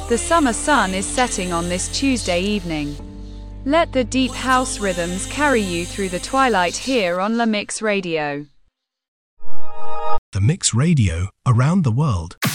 The summer sun is setting on this Tuesday evening. Let the deep house rhythms carry you through the twilight here on La Mix Radio. The Mix Radio, around the world.